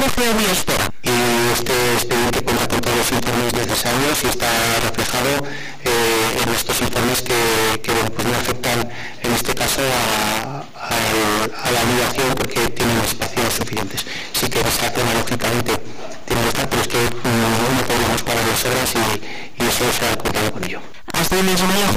Geobiosfera. Y este expediente cuenta con todos los informes necesarios y está reflejado en estos informes que pues no afectan en este caso a la migración porque tienen espacios suficientes. Sí que esa zona lógicamente tiene que estar, pero es que no podemos parar las obras y eso se ha contado con ello. Asimismo, la